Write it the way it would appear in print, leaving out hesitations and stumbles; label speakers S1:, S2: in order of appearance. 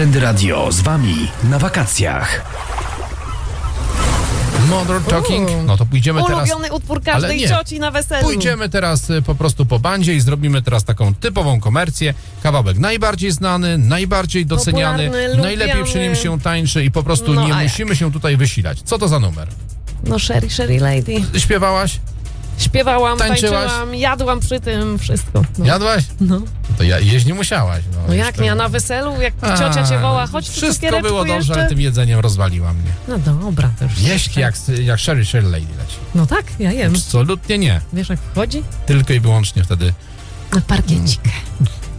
S1: Trendy Radio z wami na wakacjach.
S2: Modern Talking. No to pójdziemy teraz...
S3: Ulubiony utwór każdej cioci na weselu.
S2: Pójdziemy teraz po prostu po bandzie i zrobimy teraz taką typową komercję. Kawałek najbardziej znany, najbardziej doceniany,
S3: popularny,
S2: najlepiej
S3: lubiany.
S2: przy nim się tańczy i po prostu nie musimy się tutaj wysilać. Co to za numer?
S3: No Sherry Lady.
S2: Śpiewałaś?
S3: Śpiewałam,
S2: Tańczyłaś?
S3: tańczyłam, jadłam przy tym, wszystko. No.
S2: Jadłaś?
S3: No.
S2: To jeść nie musiałaś.
S3: No jak nie, a na weselu, jak ciocia cię woła, chodź tu
S2: wszystko
S3: cukiereczku
S2: było dobrze,
S3: jeszcze.
S2: ale tym jedzeniem rozwaliła mnie.
S3: No dobra, to już.
S2: Jeść jak Sherry Lady leci.
S3: No tak, ja jem.
S2: Absolutnie nie.
S3: Wiesz jak wchodzi?
S2: Tylko i wyłącznie wtedy
S3: Na parkiecik.